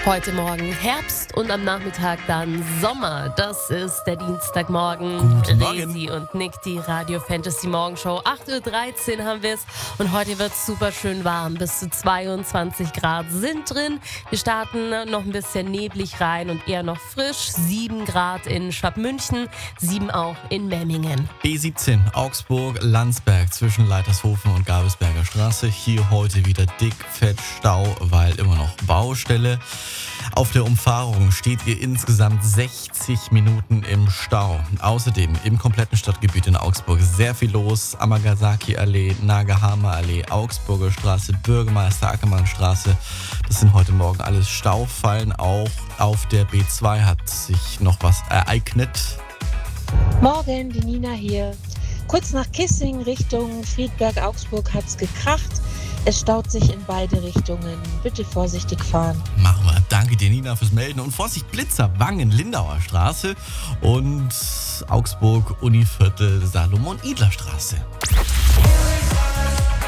Heute Morgen Herbst und am Nachmittag dann Sommer. Das ist der Dienstagmorgen. Guten Morgen. Resi und Nick, die Radio Fantasy Morgenshow. 8.13 Uhr haben wir es und heute wird es super schön warm. Bis zu 22 Grad sind drin. Wir starten noch ein bisschen neblig rein und eher noch frisch. 7 Grad in Schwabmünchen, 7 auch in Memmingen. B17 Augsburg-Landsberg zwischen Leitershofen und Gabelsberger Straße. Hier heute wieder dick, fett Stau, weil immer noch Baustelle. Auf der Umfahrung steht ihr insgesamt 60 Minuten im Stau. Außerdem im kompletten Stadtgebiet in Augsburg sehr viel los. Amagasaki-Allee, Nagahama-Allee, Augsburger Straße, Bürgermeister Ackermann-Straße. Das sind heute Morgen alles Staufallen. Auch auf der B2 hat sich noch was ereignet. Morgen, die Nina hier. Kurz nach Kissing Richtung Friedberg-Augsburg hat's gekracht. Es staut sich in beide Richtungen. Bitte vorsichtig fahren. Machen wir. Danke dir, Nina, fürs Melden. Und Vorsicht, Blitzer, Wangen, Lindauer Straße und Augsburg, Univiertel, Salomon-Idler Straße.